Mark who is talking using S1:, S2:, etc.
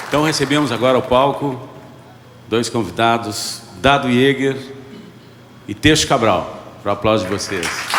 S1: Então recebemos agora ao palco dois convidados, Dado Jäger e Teixo Cabral, para o aplauso de vocês.